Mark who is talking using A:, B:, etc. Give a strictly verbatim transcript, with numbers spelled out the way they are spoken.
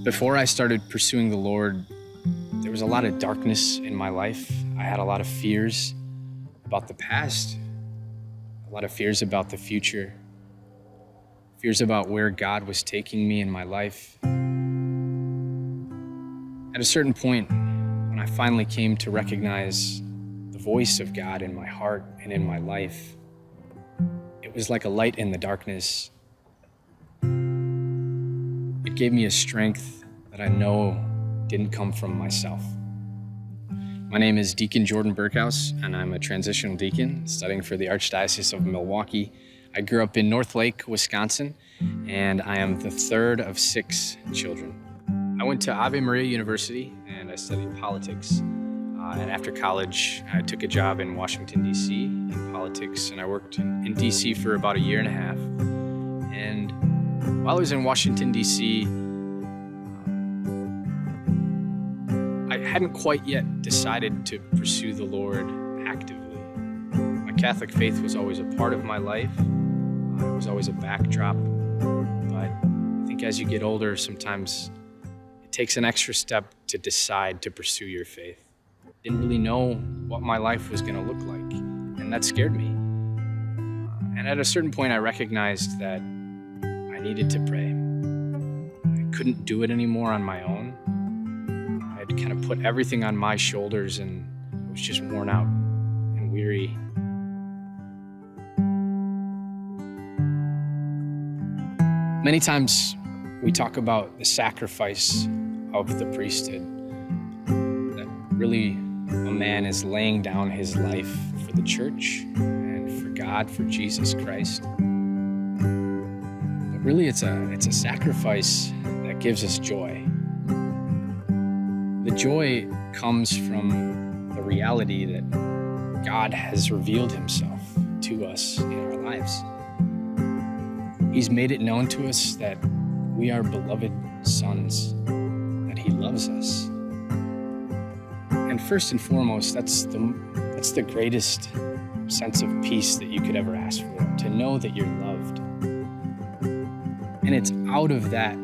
A: Before I started pursuing the Lord, there was a lot of darkness in my life. I had a lot of fears about the past, a lot of fears about the future, fears about where God was taking me in my life. At a certain point, when I finally came to recognize the voice of God in my heart and in my life, it was like a light in the darkness. It gave me a strength that I know didn't come from myself. My name is Deacon Jordan Burkhouse, and I'm a transitional deacon studying for the Archdiocese of Milwaukee. I grew up in North Lake, Wisconsin, and I am the third of six children. I went to Ave Maria University and I studied politics. Uh, and after college, I took a job in Washington, D C in politics, and I worked in, in D C for about a year and a half. And while I was in Washington, D C, I hadn't quite yet decided to pursue the Lord actively. My Catholic faith was always a part of my life. Uh, it was always a backdrop. But I think as you get older, sometimes it takes an extra step to decide to pursue your faith. Didn't really know what my life was going to look like, and that scared me. Uh, and at a certain point, I recognized that I needed to pray. I couldn't do it anymore on my own. I had kind of put everything on my shoulders, and I was just worn out and weary. Many times we talk about the sacrifice of the priesthood, that really a man is laying down his life for the church and for God, for Jesus Christ. But really it's a, it's a sacrifice that gives us joy. The joy comes from the reality that God has revealed himself to us in our lives. He's made it known to us that we are beloved sons, that he loves us. And first and foremost, that's the, that's the greatest sense of peace that you could ever ask for, to know that you're loved. And it's out of that